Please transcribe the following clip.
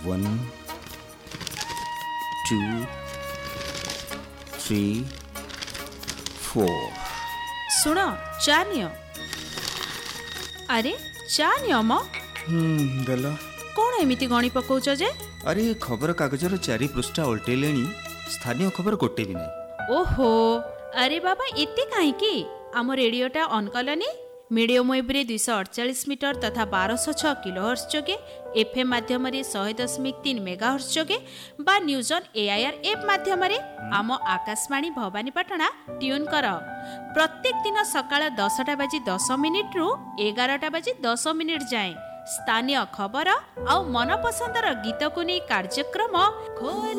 1 2 3 4 ଶୁଣ ଚା ନିଅ। ଆରେ ଚା ନିଅ ମ। ଦେଲ। କ'ଣ ଏମିତି ଗଣି ପକାଉଛ ଯେ? ଆରେ ଖବର କାଗଜର 4 ପୃଷ୍ଠା ଓଲଟେଇଲେଣି, ସ୍ଥାନୀୟ ଖବର ଗୋଟେ ବି ନାହିଁ। ଓହୋ, ଆରେ ବାବା ଏତେ କାହିଁକି? ଆମ ରେଡ଼ିଓଟା ଅନ୍ କଲନି? ମିଡ଼ିୟମ୍ ୱେବ୍ରେ 248 ମିଟର ତଥା 1206 କିଲୋହର୍ଟ୍ଜ ଯୋଗେ, FM ମାଧ୍ୟମରେ 100.3 ମେଗାହର୍ଟ୍ଜ ଯୋଗେ ବା ନ୍ୟୁଜ୍ ଅନ୍ AIR ଆପ୍ ମାଧ୍ୟମରେ ଆମ ଆକାଶବାଣୀ ଭବାନୀପାଟଣା ଟ୍ୟୁନ୍ କର। ପ୍ରତ୍ୟେକ ଦିନ ସକାଳ 10:10 ରୁ 11:10 ଯାଏଁ ସ୍ଥାନୀୟ ଖବର ଆଉ ମନପସନ୍ଦର ଗୀତକୁ ନେଇ କାର୍ଯ୍ୟକ୍ରମ